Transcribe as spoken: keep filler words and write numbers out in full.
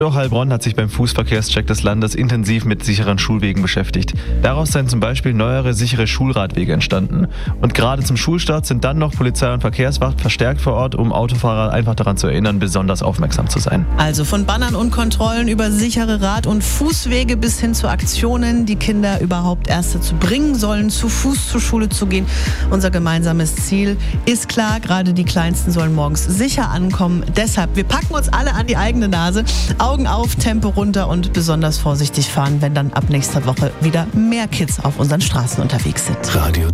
Heilbronn hat sich beim Fußverkehrscheck des Landes intensiv mit sicheren Schulwegen beschäftigt. Daraus seien zum Beispiel neuere sichere Schulradwege entstanden. Und gerade zum Schulstart sind dann noch Polizei und Verkehrswacht verstärkt vor Ort, um Autofahrer einfach daran zu erinnern, besonders aufmerksam zu sein. Also von Bannern und Kontrollen über sichere Rad- und Fußwege bis hin zu Aktionen, die Kinder überhaupt erst dazu bringen sollen, zu Fuß zur Schule zu gehen. Unser gemeinsames Ziel ist klar, gerade die Kleinsten sollen morgens sicher ankommen. Deshalb, wir packen uns alle an die eigene Nase. Augen auf, Tempo runter und besonders vorsichtig fahren, wenn dann ab nächster Woche wieder mehr Kids auf unseren Straßen unterwegs sind. Radio